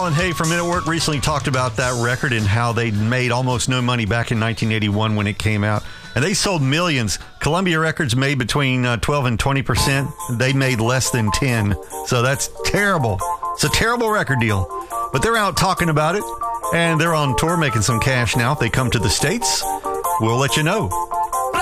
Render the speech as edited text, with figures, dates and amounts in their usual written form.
Alan Hay from Men at Work recently talked about that record and how they made almost no money back in 1981 when it came out. And they sold millions. Columbia Records made between 12 and 20%. They made less than 10. So that's terrible. It's a terrible record deal. But they're out talking about it. And they're on tour making some cash now. If they come to the States, we'll let you know.